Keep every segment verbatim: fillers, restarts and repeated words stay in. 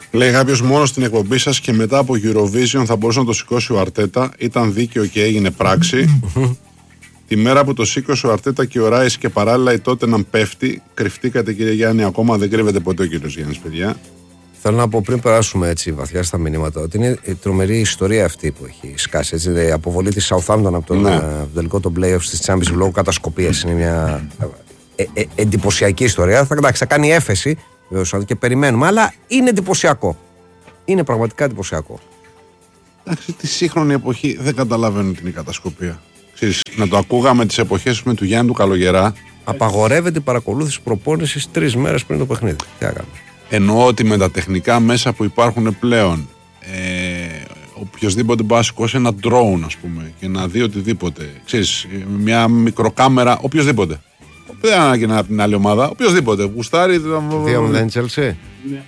Λέει κάποιος, μόνο στην εκπομπή σας και μετά από Eurovision θα μπορούσε να το σηκώσει ο Αρτέτα. Ήταν δίκαιο και έγινε πράξη. Τη μέρα που το σήκωσε ο Αρτέτα και ο Ράις και παράλληλα η τότε να πέφτει, κρυφτήκατε κύριε Γιάννη, ακόμα δεν κρύβεται ποτέ ο κύριος Γιάννης, παιδιά. Θέλω να πω πριν περάσουμε έτσι βαθιά στα μηνύματα ότι είναι η τρομερή ιστορία αυτή που έχει σκάσει. Έτσι, η αποβολή της Southampton από τον ναι. τελικό των playoffs της Champions λόγω κατασκοπίας. Είναι μια ε, ε, εντυπωσιακή ιστορία. Θα, θα κάνει έφεση και περιμένουμε, αλλά είναι εντυπωσιακό. Είναι πραγματικά εντυπωσιακό. Εντάξει, τη σύγχρονη εποχή δεν καταλαβαίνω την κατασκοπία. Ξέρεις, να το ακούγαμε τις εποχές με του Γιάννη του Καλογερά. Απαγορεύεται η παρακολούθηση προπόνησης τρεις μέρες πριν το παιχνίδι. Τι έκαμε. Εννοώ ότι με τα τεχνικά μέσα που υπάρχουν πλέον, ε, οποιοδήποτε μπορεί να σηκώσει ένα drone, ας πούμε, και να δει οτιδήποτε. Ξέρεις, μια μικροκάμερα, οποιοδήποτε. Δεν ανάγκη να από την άλλη ομάδα, οποιοδήποτε. Γουστάρει. δύο μηδέν Chelsea. Ναι.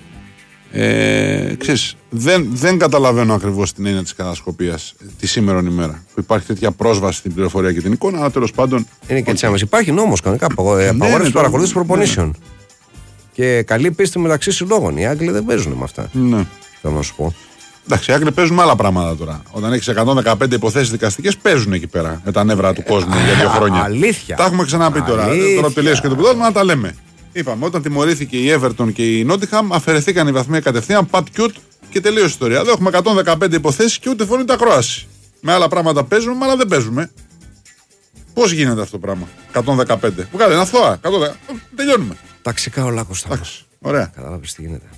Ε, ξέρεις, δεν, δεν καταλαβαίνω ακριβώς την έννοια της κατασκοπίας τη σήμερον ημέρα. Που υπάρχει τέτοια πρόσβαση στην πληροφορία και την εικόνα, αλλά τέλος πάντων. Είναι και έτσι άμεση. Υπάρχει νόμος κανονικά απαγόρευση παρακολούθηση προπονήσεων. Και καλή πίστη μεταξύ συλλόγων. Οι Άγγλοι δεν παίζουν με αυτά. Ναι. Θέλω να σου πω. Εντάξει, οι Άγγλοι παίζουν με άλλα πράγματα τώρα. Όταν έχει εκατόν δεκαπέντε υποθέσεις δικαστικές, παίζουν εκεί πέρα με τα νεύρα του κόσμου για δύο χρόνια. Αλήθεια. Τα έχουμε ξαναπεί τώρα. Τώρα τελείωσε και το ποδόσφαιρο, να τα λέμε. Είπαμε, όταν τιμωρήθηκε η Everton και η Nottingham, αφαιρεθήκαν οι βαθμοί κατευθείαν, πατ κιουτ και τελείωσε η ιστορία. Εδώ έχουμε εκατόν δεκαπέντε υποθέσεις και ούτε φωνή ούτε ακρόαση. Με άλλα πράγματα παίζουμε, με άλλα δεν παίζουμε. Πώς γίνεται αυτό το πράγμα, εκατόν δεκαπέντε. Που κάνει, είναι αθώα. εκατόν δέκα. Τελειώνουμε. Ταξικά ο Λάκος θα. Ωραία. Κατάλαβες τι γίνεται.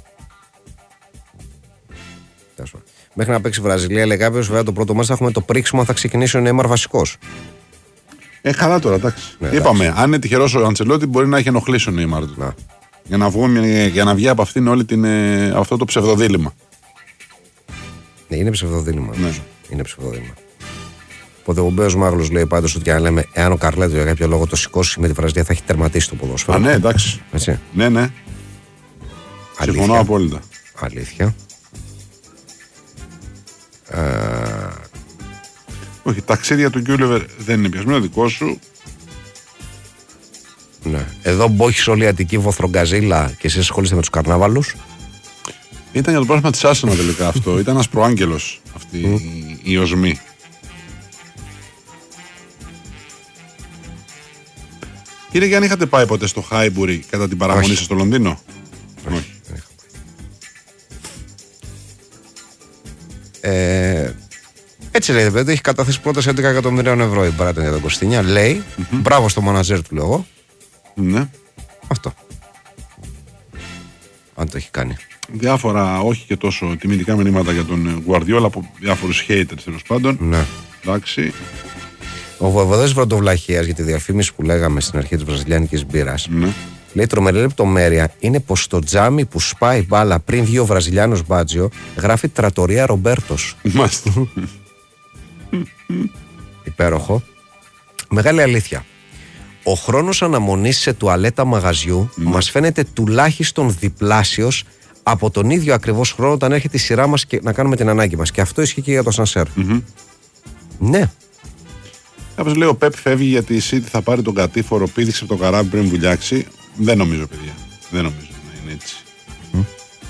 Μέχρι να παίξει Βραζιλία, λέει κάποιος, βέβαια το πρώτο μας θα έχουμε το πρίξιμο, θα ξεκινήσει ο Νέιμαρ βασικός. Ε, καλά τώρα, εντάξει. Ναι, είπαμε, εντάξει. Αν είναι τυχερός ο Αντσελότη, μπορεί να έχει ενοχλήσει ο Νέιμαρ. Για να, βγούμε, για να βγει από αυτήν όλη την, αυτό το ψευδοδίλημμα. Ναι, είναι ψευδοδίλημμα. Ναι. Είναι ψευδοδίλημμα. Ο Δεομπέος Μάγλος λέει πάντως ότι αν λέμε, εάν ο Καρλέτο για κάποιο λόγο το σηκώσει με τη Βραζιλία, θα έχει τερματίσει το ποδόσφαιρο. Α, ναι, εντάξει. Έτσι. Ναι, ναι. Αλήθεια. Συμφωνώ απόλυτα. Αλήθεια. Ε... Όχι, ταξίδια του Γκιούλεβερ δεν είναι πιασμένο, δικό σου. Ναι. Εδώ μπόχεις όλη η Αττική Βοθρογκαζίλα και εσύ ασχολείστε με τους καρνάβαλους. Ήταν για το πρόσωπο της Άσενα τελικά αυτό. Ήταν ένας προάγγελος αυτή η, η οσμή. Κύριε Γιάννη, είχατε πάει ποτέ στο Χάιμπουρι κατά την παραμονή σας στο Λονδίνο? Όχι. Ε, έτσι λέει, παιδί, έχει καταθέσει πρόταση έντεκα εκατομμυρίων ευρώ η Μπράτον για τον Κωστίνια. Λέει, mm-hmm. μπράβο στο μανατζέρ του, λέω εγώ. Ναι. Αυτό. Αν το έχει κάνει. Διάφορα, όχι και τόσο τιμητικά μηνύματα για τον Γκουαρδιόλα από διάφορους haters τέλος πάντων. Ναι. Εντάξει. Ο Βοηβοδός Βροντοβλαχίας, για τη διαφήμιση που λέγαμε στην αρχή της βραζιλιάνικης μπύρας, ναι. λέει τρομερή λεπτομέρεια είναι πως στο τζάμι που σπάει μπάλα πριν βγει ο Βραζιλιάνος Μπάτζιο γράφει Τρατορία Ρομπέρτος. Μάλιστα. Υπέροχο. Μεγάλη αλήθεια. Ο χρόνος αναμονής σε τουαλέτα μαγαζιού mm. μας φαίνεται τουλάχιστον διπλάσιος από τον ίδιο ακριβώς χρόνο όταν έρχεται η σειρά μας και να κάνουμε την ανάγκη μας. Και αυτό ισχύει και για το σανσέρ. Mm-hmm. Ναι. Κάποιος λέει ο Πεπ φεύγει γιατί η City θα πάρει τον κατήφορο, πήδηξε από το καράβι πριν βουλιάξει. Δεν νομίζω, παιδιά. Δεν νομίζω να είναι έτσι. Mm.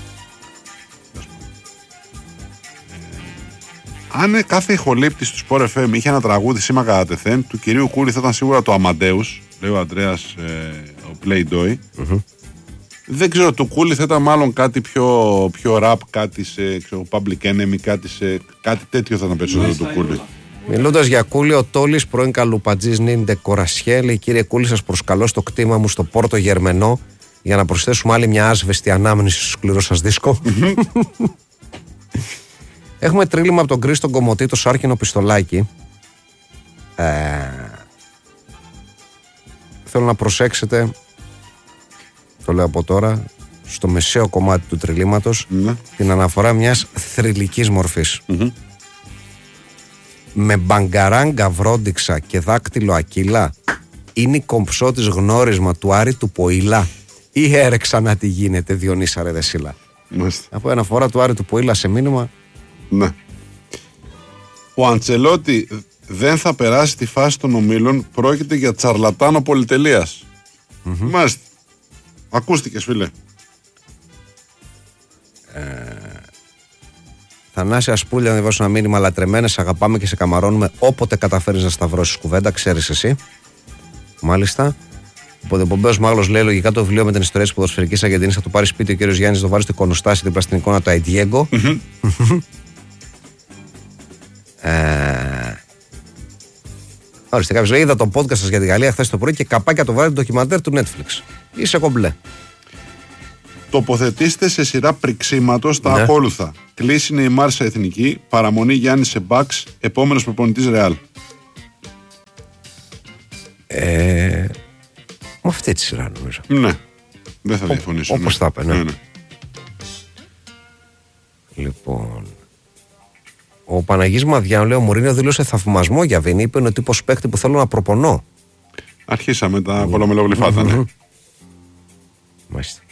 Αν κάθε ηχολήπτης του Sport εφ εμ είχε ένα τραγούδι σήμα κατά τεθέν, του κυρίου Κούλη θα ήταν σίγουρα το Αμαντέους, λέει ο Αντρέας, ε, ο Playdoy. Mm-hmm. Δεν ξέρω, του Κούλη θα ήταν μάλλον κάτι πιο, πιο rap, κάτι σε ξέρω, Public Enemy, κάτι, σε, κάτι τέτοιο θα ήταν περισσότερο του Κούλη. Μιλώντας για Κούλη, ο Τόλης, πρώην καλουπατζής Νίντε Κορασιέ, λέει: κύριε Κούλη, σας προσκαλώ στο κτήμα μου στο Πόρτο Γερμενό για να προσθέσουμε άλλη μια άσβεστη ανάμνηση στο σκληρό σας δίσκο. Έχουμε τρίλημα από τον Κρίστο Κομωτή, το Σάρκινο Πιστολάκι. Ε, θέλω να προσέξετε, το λέω από τώρα, στο μεσαίο κομμάτι του τριλήματος, mm-hmm. την αναφορά μιας θρυλικής μορφής. Mm-hmm. Με μπαγκαράγκα βρόντιξα και δάκτυλο ακύλα είναι η κομψό της γνώρισμα του Άρη του Ποήλα ή έρεξα να τη γίνεται Διονύσα ρε Δεσίλα. Μάλιστα. Από αναφορά του Άρη του Ποήλα σε μήνυμα. Ναι. Ο Αντσελότη δεν θα περάσει τη φάση των ομίλων, πρόκειται για τσαρλατάνο πολυτελείας. Mm-hmm. Μάλιστα. Ακούστηκες, φίλε. Ε... Θανάση Ασπούλια, να διαβάσω ένα μήνυμα. Λατρεμένε, αγαπάμε και σε καμαρώνουμε όποτε καταφέρει να σταυρώσει κουβέντα, ξέρει εσύ. Μάλιστα. Οπότε ο Πομπέος Μάγλος λέει: λογικά το βιβλίο με την ιστορία τη ποδοσφαιρική Αργεντινή θα το πάρει σπίτι ο κύριος Γιάννης, το βάλει στο εικονοστάσι δίπλα στην εικόνα του Αϊντιέγκο. Ορίστε, κάποιος λέει: είδα το podcast σας για τη Γαλλία χθες το πρωί και καπάκια το βράδυ το ντοκιμαντέρ του Netflix. Είσαι κομπλέ. Τοποθετήστε σε σειρά πριξίματος τα Ναι. ακόλουθα. Κλήση Νεϊμάρ σε εθνική, παραμονή Γιάννη σε Μπαξ, επόμενος προπονητής Ρεάλ. Ε, με αυτή τη σειρά νομίζω. Ναι, δεν θα διαφωνήσω. Όπως ναι. τα είπε, ναι. Ναι, ναι. Λοιπόν. Ο Παναγής Μαδιάνου λέει: ο Μουρίνιο δήλωσε θαυμασμό για Βίνι. Είπε: είναι ο τύπος παίκτη που θέλω να προπονώ. Αρχίσαμε τα κολομελογλυφάτα, ναι. Μάλιστα.